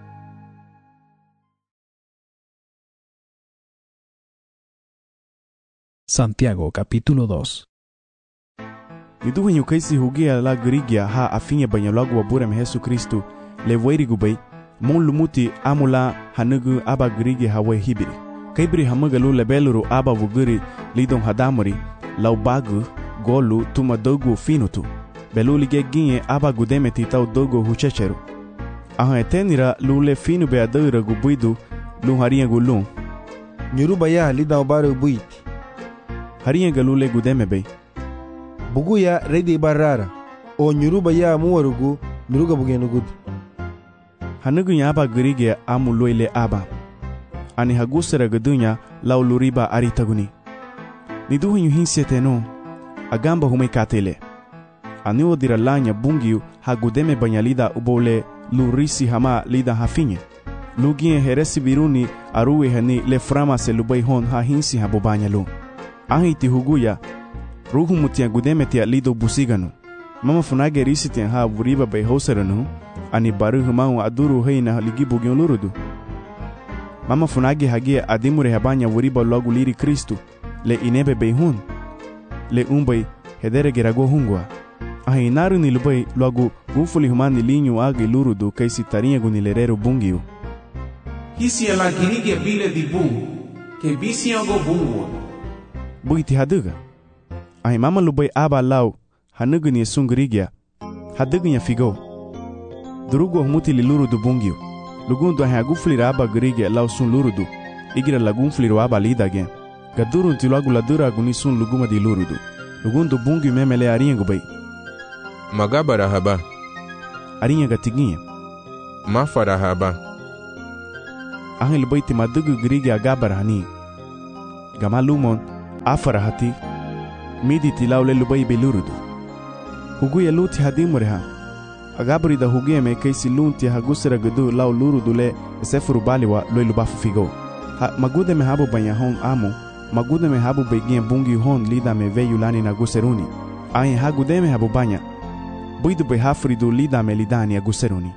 Santiago capítulo 2. Niduhenyu kaisi hugia la grigia ha afinye banyalagu waburem Yesu Kristo leweirigubai mon lumuti amula hanugu aba grigi hawe hibiri kaibri hamagalu lebeluru aba vuguri lidon hadamuri laubagu golu tuma dogu finutu belu lige ginye aba gudemeti tau dogo huchecheru aha etenira lule finu be adura gubuidu lu haria gulun nyuruba ya lidau baru buiti haria galule gudemebe bugu ya redi barara o nyuruba ya muwarugu nyuruga bugenugud hanugu ya aba grige amuloile aba ani hagusera gadunya lauluriba aritaguni niduhenyu hinseteno agamba humekatele ani odira lanya bungiu hagudeme banyalida ubole lurisi hama lida hafinye lugie heresi biruni aruwe hani le frama se lubai hon ha hinsi habobanyalu ahiti huguya ruhu mutia gudemetia lido busiganu mama funage risitian ha vuriba bai hoseranu ani baru humau aduru heina ligibugion lurudu mama funage hagia adimure habanya vuriba logu liri Kristu le inebe bai hun le umbai hedere gerago hungwa ahi naru ni lubai logu gufuli humani linyu agi lurudu kaisi tarinha gunilereru bungiu hisi ala girige bile di bungu ke bisi ango bungu buiti haduga ahi mama lubai aba lau hanugu ni sungrigia hadugu nya figo durugo humuti li lurudu bungiu lugundu ahi agufuli aba grigia lau sun lurudu igira lagunfuli aba lidage gadurun tilagu ladura guni sun luguma di lurudu lugundu bungiu memele aringu bai magaba rahaba. Arinya gatiginye. Mafa rahaba. Angel baiti madugu girige agaba rahani. Gama lumon afarahati. Miditi laule lubai belurudu. Huguya luti hadimureha. Agabri da huguya me kaisi lunti hagusera gudu lau lurudu le sefuru baliwa loi lubafu figo. Magude me habu banya hon amu. Magude me habu begien bungi hon lida me veyu lani na guseruni. Ayen hagude me habu banya. Buidu be hafridu lida me lidani a guseruni.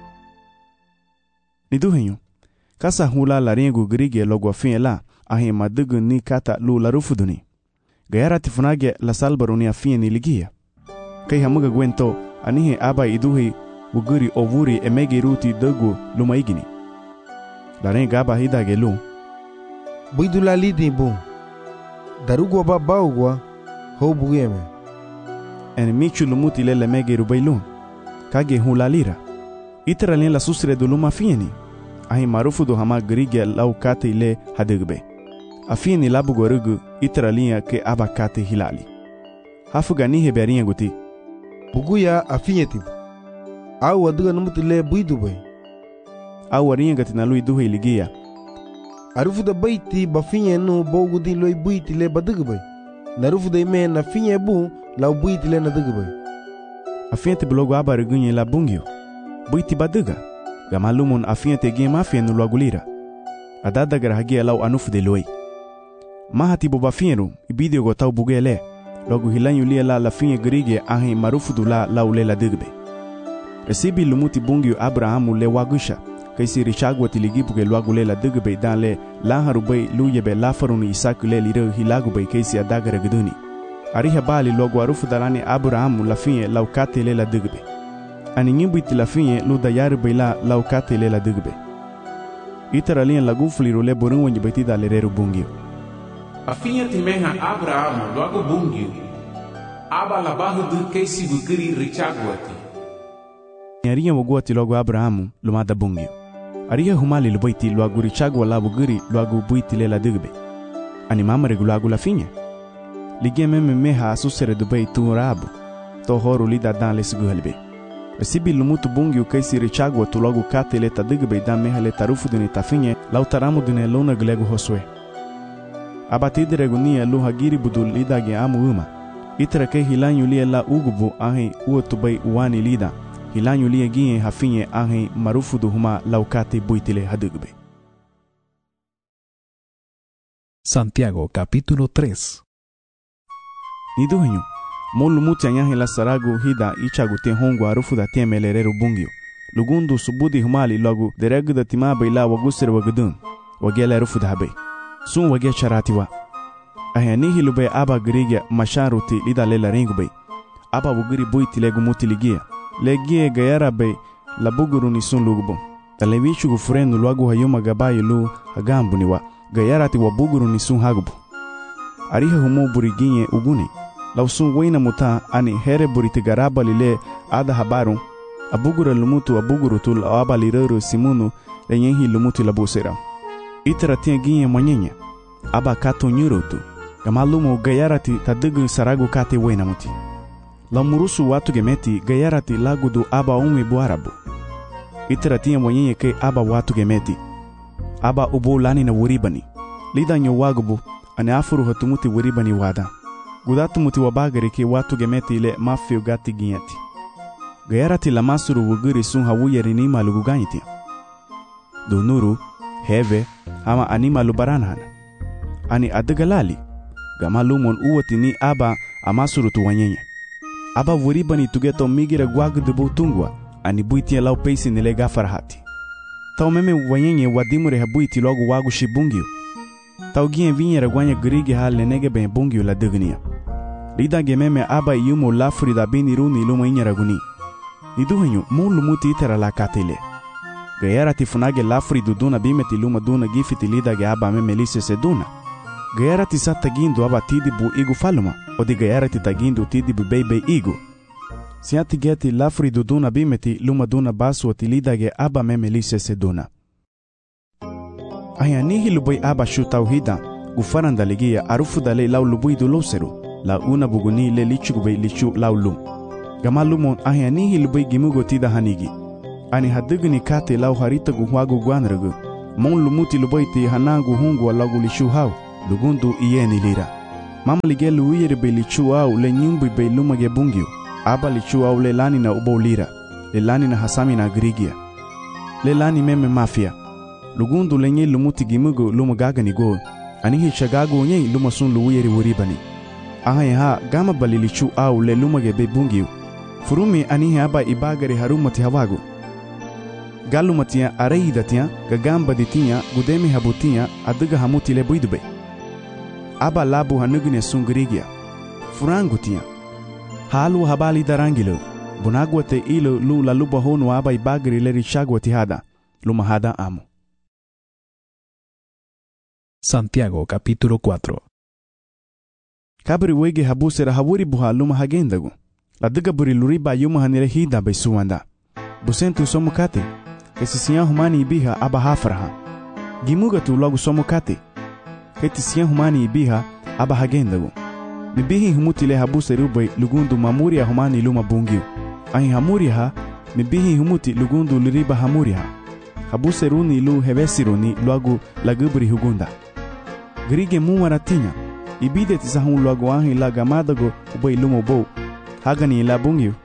Niduhenyo. Kasa hula la rengu grige logo afin la. Ayen madugu ni kata lu la rufuduni. Gayara tifunage la salbaruni afin ni ligia. Kai hamuga gwento anihe aba iduhi wuguri ovuri emege ruti dogu lumaigini. La renga aba hidage lu. Buidu la lidi bu. Darugwa ba baugwa ho bugeme. En michu lumuti le mege rubailun. Kage hula lira. Itera len la susre do luma fieni. Ahi marufu do hama grige lau kate ile hadegbe. Afieni labu gorugu itera linha ke aba kate hilali. Hafuga nihe berinha guti. Buguya afinyeti. Au waduga numuti le buidu bay. Au warinha gatina lui duhe iligia. Arufu da baiti ba finye no bogudi loi buiti le baduga bay. Narufu da ime na finye bu lau buiti le naduga bay. Afinyeti blogo aba regunye la bungyo. Buiti baduga. Gamalumon afinyeti gen mafia no luagulira. Adada garahagia lau anufu de loi. Mahati boba finyeru ibidio gotau bugele. Logo hilanyu lia la finye grige ahi marufu du la lau la digbe. Resibi lumuti bungyo Abrahamu le wagusha. Kaisi richagwa tiligibuge luagule la digbe dan le laharubay luyebe lafaruni isaku le liro hilagubay kaisi adagara guduni. Ariha bali logo arufu dalani Abrahamu la finye lau kate le la digbe. Ani nyimbuiti la finye lu dayarubay lau kate le la digbe. Itara lian lagufliru le borunwa njibeti da lereru bungyo. Afinha timeha Abrahamu logo bungyo. Aba la bahudu kaisi bugiri richagwati. Ariha waguati logo Abrahamu lumada bungyo. Ariha humali lubaiti logo richagwa la bugiri logo buiti le la digbe. Ani mama regulago la finye. Ligia meme meha asusere dubai tu rabu. To horu lida dan le siguhelbe. Resibi lumutu bungyo kaisi richagwa tu logo kate le ta digbe dan meha le tarufu duni ta finye lau taramu dune luna glego hoswe. Abatide regunia lu hagiri budul lida ge amu uma. Itra ke hilanyu lia la ugubu ahi uotubai uwani lida. Hilanyu lia gie hafinye ahi marufu du huma laukate buitile hadugbe. Santiago capítulo 3. Niduhenyo. Molu muti anyahi la saragu hida ichagu te hongu arufu da teme lereru bungyo. Lugundu subudi humali logu deregu da timabe ila wagusir wagudun. Wagele arufu da habe. Sun wage charatiwa. Ahanihi lube aba grige masharuti lida lela ringube. Aba wugiri buiti legu muti ligia. Legie gayara be la buguru ni sun lugubo. Talevichu gufurenu luagu hayuma gabayi lu hagambu niwa. Gayarati wa buguru ni sun hagubu. Ariha humu buriginye uguni. Lau sun wena muta ani here buriti garaba lile ada habaru. Abugura lumutu abuguru tul aba lireru simunu lenyehi lumutu labusera. Itara tia ginye mwanyenye. Aba kato nyurutu. Gamalumu gayarati tadugu saragu kate wena muti. La murusu watu gemeti gayarati lagudu aba umwe buarabu. Itara tia mwanyenye ke aba watu gemeti. Aba ubu lani na wuribani. Lida nyo wagubu ane afuru hatumuti wuribani wada. Gudatu muti wabagari ke watu gemeti ile mafio gati ginyati. Gayarati la masuru wugiri sun hawuyeri ni malugu ganyiti. Dunuru, heve, ama anima lubaranhana. Ani adagalali. Gamalumon uwati ni aba amasuru tuwanyenye. Aba wuribani tugeto migira gwagudubu tungwa. Ani buitia lau peisi nile gafarahati. Tau meme wanyenye wadimure habuiti logo wagu shibungyo. Tau gien vinyera gwanya grigi hal nenege ben bungyo la dugnia. Lida gememe aba yumo lafuri da bini runi luma inyera guni. Niduhenyo mulu muti itera la katele. Gayara tifunage lafuri duduna bimeti luma duna gifiti lida ge aba meme lise seduna. Gayara tisa tagindu aba tidibu igu faluma. Odi gayara titagindu tidibu bebe igu. Siati geti lafuri duduna bimeti luma duna basu oti lida ge aba meme lise seduna. Ayanihi lubay aba shutau hida. Gufaranda ligia arufu dale lau lubui du loseru. La una buguni le lichu gubay lichu lau lum. Gama lumon ahi anihi lubai gimugo tida hanigi. Ani hadugni kate lau haritagu huagu guanragu. Mon lumuti lubaiti hanagu hungu alagu lishu hau. Lugundu iyeni lira. Mama lige luiyere be lichu au le nyumbi be lumage bungiu. Aba lichu au le lani na ubo lira. Le lani na hasami na grigia. Le lani meme mafia. Lugundu le nye lumuti gimugo lumagaga ni go. Anihi shagago nye lumasun luiyere wuribani. Aha gama bali lichu au le lumage be bungiu. Furumi anihi aba ibagari harumati hawagu. Galumatia areidatia gagamba ditia gudemi habutia aduga hamuti le buidube. Aba labu hanugine sungrigia. Furangutia. Halu habali darangilo. Bunagwate ilo lu la luba honu aba ibagari le richagwati hada. Lumahada amo. Santiago capítulo 4. Kabri wege habusera hawuri buha luma hagendagu. La duga buri luriba yuma hanire hida bay suwanda. Busentu somukate. Kesisiya humani ibiha aba hafraha. Gimuga tu logo somukate. Ketisiya humani ibiha aba hagendagu. Mibihi humuti le habuseru bay lugundu mamuria humani luma bungiu. Ahi hamuria mibihi humuti lugundu luriba hamuria. Habuseruni lu hevesiruni logo lagubri hugunda. Grige muwaratinya. Ibide tisahun logo ahi la gamadago ubay lumo bow. Hagani la bungiu.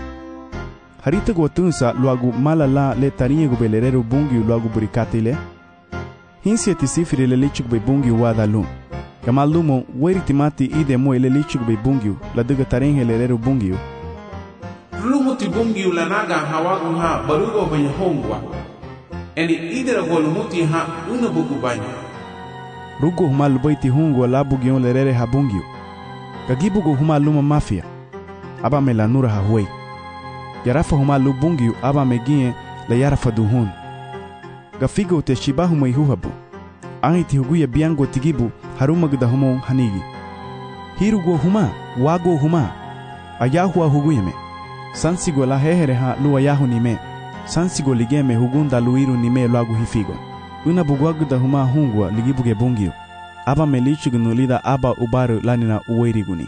Harita go tunsa logo malala le tarinha go belerero bungiu logo burikate le. Hinsia tisifire le lichuk be bungiu wada lum. Kamalumo weritimati ide mo ele lichuk be bungiu la duga tarinha lerero bungiu. Lumo ti bungiu la naga hawagu ha barugo banya hongwa. Eni idera go lumuti ha una bugu banya. Rugo huma lubaiti hungo la bugion lerere ha bungiu. Kagibugo huma luma mafia. Aba melanura ha huei. Yarafa huma lu bungiu aba megie la yarafa duhun. Gafigo te shibahu maihuhabu. Ahi ti huguya biango tigibu haruma gda humo hanigi. Hirugo huma, wago huma. Ayahua huguyeme. Sansigo la hehere ha lu ayahu nime. Sansigo ligeme hugunda luiru nime lagu hifigo. Una bugwagu da huma hungwa ligibuge bungiu. Aba melichugunu lida aba ubaru lanina uweiriguni.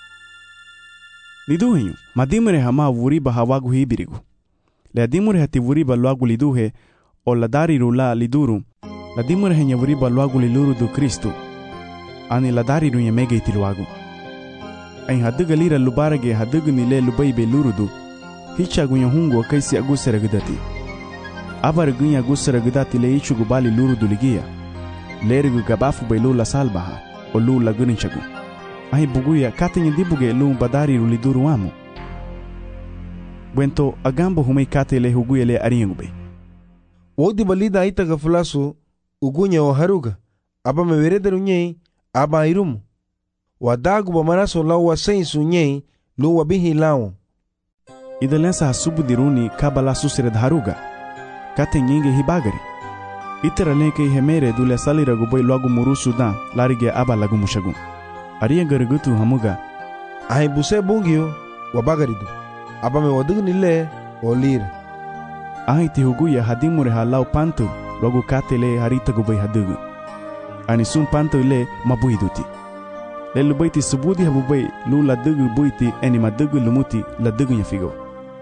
Liduhenyu, madimure hama wuriba hawagu hibirigu. Le adimure hati wuriba luagu liduhe, o la dariru la liduru, la dimure henya wuriba luagu liluru du Kristu, ani la dariru nye mege iti luagu. Ain haduga lira lubarage haduga nile lubaibe lurudu, hicha gunya hungu kaisi agusera gudati. Abar gunya agusera gudati le ichu gubali lurudu ligia, lerigu gabafu bailu la salbaha, o lu la guninchagu. Ahi buguya kate dibuge lu badari liduru wamu. Bwento agambo humei kate le huguya le ariengube. Wodi balida itaga fulasu ugunya o haruga. Aba mewerederu nyei aba irumu. Wadagu bamaraso lau wa sensu nyei lu wabihi lau. Idalensa hasubu diruni kabala susire haruga. Kate nyinge hibagari. Itera lenke hemere dule salira gubay logu murusu dan larige aba lagu mushagu. Ariya garigutu hamuga. Ahi buse bungiu wabagaridu. Aba me wadugu nile olir. Ahi ti huguya hadimure halau pantu logu katele harita gubay hadugu. Ani sun pantu le mabuiduti. Le lubaiti subudi habubay lu la dugu buiti eni madugu lumuti la dugu nyafigo.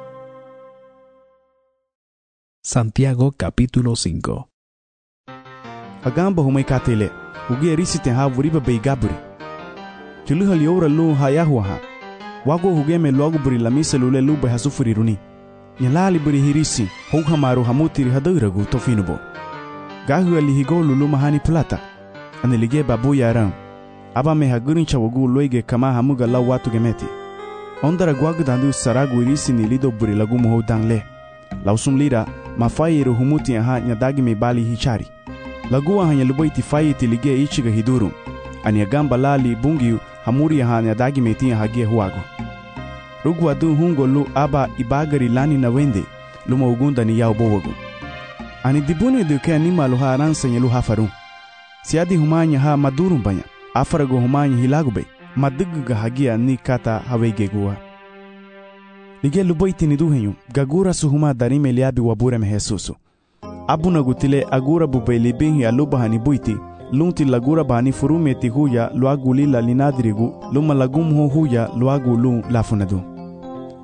Santiago capítulo 5. Agamba humay katele. Huguya risite ha wuriba bay gaburi. Chuluhal yora lu hayahuaha. Wago hugeme logo buri la misa lule lube hasufuri runi. Nyalali buri hirisi, houha maru hamutiri haduragu tofinubo. Gahu alihigo lulu mahani plata. Anilige babu yaram. Aba me hagurin chawagu loige kama hamuga lau watu gemeti. Ondara guagu dandu saragu irisi ni lido buri lagu muho dangle. Lausum lira, mafayiru humuti aha nyadagi me bali hichari. Lagu aha nyalubaiti fayiti lige ichiga hidurum. Ani agamba lali bungiu hamuri aha nyadagi metia hagie huago. Rugu adu hungo lu aba ibagari lani na wende, luma ugunda ni yao bowagu. Ani dibune duke anima luha aransa nye luha farum. Siadi humanya ha madurum banya, afarago humanya hilagube, maduguga hagia ni kata hawege gua. Lige lubaiti ni duhenyu, gagura suhuma darime liabi wabure mehesusu. Abuna gutile agura bube libinhi aluba hani buiti, lunti lagura bani furumeti huya luagu lila linadirigu, luma lagum ho huya luagu lu lafunadu.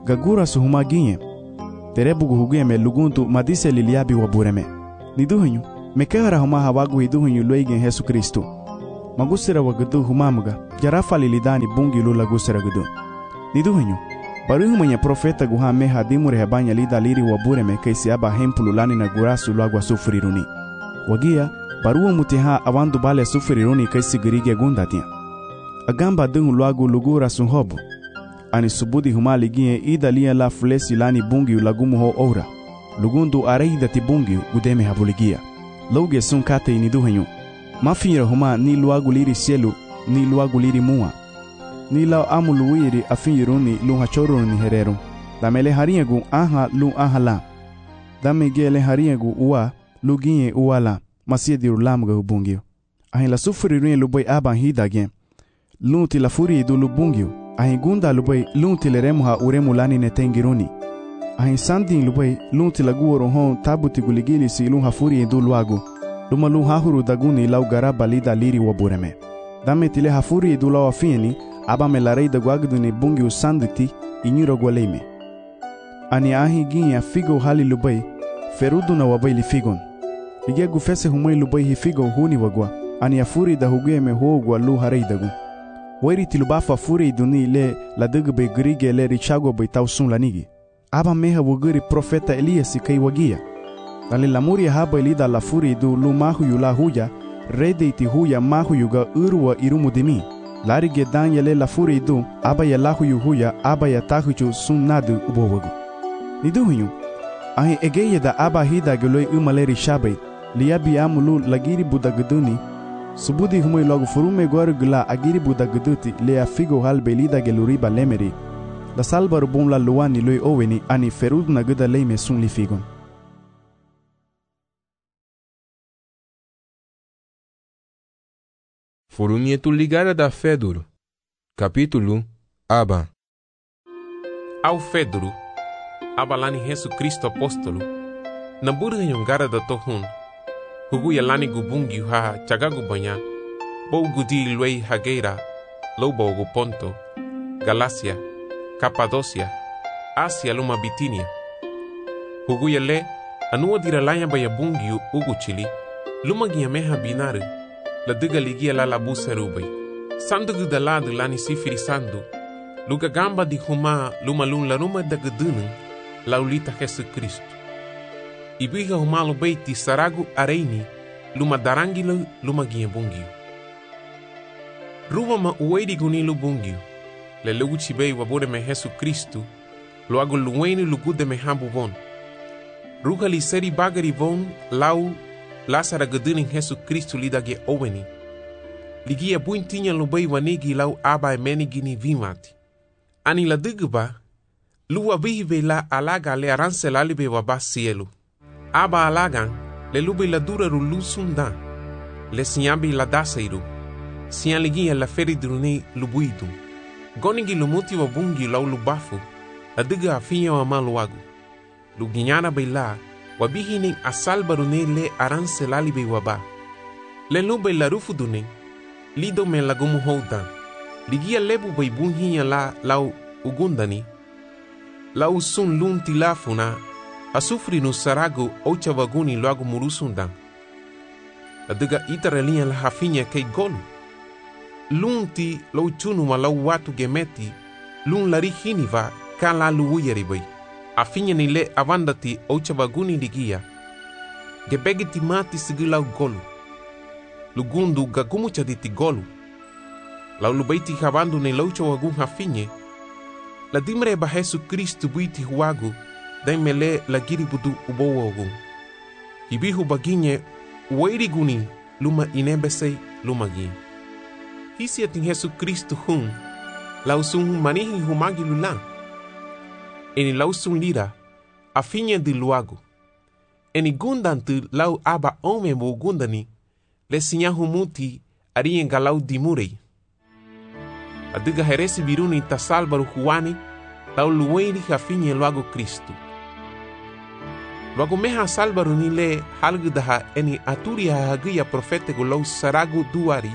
gagura su huma ginye. Terebugu huguye me luguntu madise liliabi wa bureme. Niduhinyu, mekehara huma hawagu hiduhinyu luigen Yesu Kristu. Magusira wagadu humamuga, jarafa lilidani bungi lula gusira gudu. Niduhinyu, baruhu mwenye profeta guha meha dimure hebanya lida liri wa bureme kaisi aba hempululani na gurasu luagwa sufuriruni. Wagia, baruhu mutiha awandu bale sufuriruni kaisi girige gundatia. Agamba dungu luagu lugura sunhobu. Ani subudi huma ligie ida lia la fulesi lani bungi ulagumu ho ora. Lugundu areida ti bungi gudeme habuligia. Loge sun kate iniduhenyu. Mafira huma ni luagu liri sielu ni luagu liri mua. Ni lao amu luwiri afinyiruni lunga choruni hereru. Damele hariegu aha lu aha la. Dame gele hariegu uwa lu ginye uwa la. Masia diru lamuga hubungio. Ahin la sufuriruni luboy aban hidagien. Lunti la furi idu lubungio. Ahin gunda luboy lunti le remuha uremu lani netengiruni. Ahin sandin luboy lunti la guoro hon tabuti guligili si lunha furi idu luagu. Luma lu hahuru daguni lau garaba lida liri wabureme. Dame tile hafuri idu lau afieni, aba me la rei da guagduni bungi usanditi inyuro gualeime. Ani ahi ginya figo hali lubai, ferudu na wabai li figon. Ligia gufese humoi lubai hi figo huni wagwa, ani afuri da hugue me huogwa lu harei dagu. Wairi tilubafa furi iduni le la dugbe grige le richago bai tausun lanigi. Aba meha wuguri profeta Elias kai wagia. Dale la muria haba ilida la furi du lu mahu yu la huya, rede iti huya mahu yu ga urwa irumu dimi. Lari gedan yale la furi du, aba ya lahu yu huya, aba ya tahuchu sun nadu ubowagu. Nidu hunyu, ahi egeye da aba hida geloi umaleri shabai, liabi amulu lagiri budaguduni, subudi humui logu furume gwaru gula agiri budaguduti lea figo halbe lida geluriba lemeri, la salbaru bum la luani loi oweni ani ferud na guda leime sun li figon. Furumietul ligare da Feduru. Capítulo Aba. Ao Feduru, abalani Yesu Kristo apóstolo, na burga yongara da tohun, hugu yalani gubungi ha chagagu banya, bou gudi luei hageira, loubo Ponto, Galácia, Capadócia, Ásia luma Bitínia. Hugu yale, anua diralanya baya bungi ugu chili, luma giameha binare, la diga ligia la busa rubai. Sandu da lado lani sifiri sandu. Luga gamba di huma luma lun la ruma da gudunung la ulita Yesu Kristo. Ibiga huma lo beiti saragu areini luma darangilo luma ginha bungiu. Ruwa ma uwedi gunilu bungiu. Le lugu chibei wabore me Yesu Kristo lo agu luweni lugude me hambu von. Ruga li seri bagari von lau lasara guduning Yesu Kristo lidage oweni. Ligia buintinya lubai wanigi lau aba menigini vimati. Ani la digba, luwa vive la alaga le aranse lalibe waba cielo. Aba alagan, le lube la dura rulu sundan. Le siambi la daseiru. Sian ligia la feridrune lubuidu. Gonigi lumuti wabungi lau lubafu. La diga afinya wa maluagu. Luginyana beila, wabihining asalbarune le aranse lalibe waba. Le lube la rufudune. Lido me lagumu houdan. Ligia lebu bai bunhinya la lau ugundani. Lau sun lunti lafuna. Asufri no sarago ocha waguni loagu murusundan. La diga itaralinha la hafinya kei golu. Lunti lau chunu ma lau watu gemeti. Lun lari hiniva kan la luuyari bai. Afinya ni le avandati ocha waguni ligia. Gebegiti mati sigi lau golu. Lugundu gagumu chaditi golu. Lau lubaiti habandu ne laucha wagun hafinye. La dimre ba Yesu Kristo buiti huagu. Dai mele la giri budu ubowa wagun. Hibihu baginye uwairi guni luma inebesei luma gin. Hisi atin Yesu Kristo hun. Lau sun manihi humagi lulan. Eni lau sun lira. Afinye di luagu. Eni gundantu lau aba ome mo gundani. Le sinyahu muti arien galau dimurei. Adiga heresi biruni tasalbaru huani lau luweni hafinye luago Kristo. Luago meha salbaru ni le halgudaha eni aturi hahagia profete gulau saragu duari.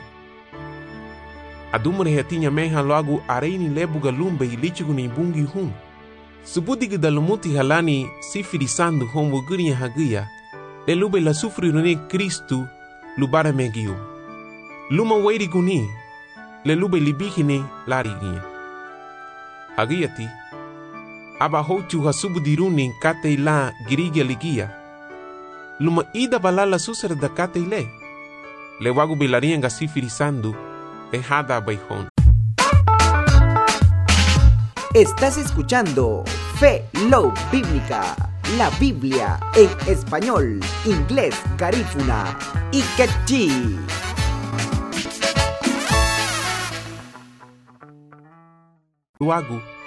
Adumure hetinya meha luago areini lebuga lumbe ilichigu ni bungi hun. Subuti que dalumuti halani sifirisando homo guria hagia, le lube la sufrirone Cristo lubara megio. Luma wairi guni, le lube libihine larigia. Hagiati, aba hochu hasubudiruni kate la girigia ligia. Luma ida balala susar da kate le wagu belarianga sifirisando, hada baijón. Estás escuchando Fe Low Bíblica, la Biblia en español, inglés, garífuna y quechí. Luego,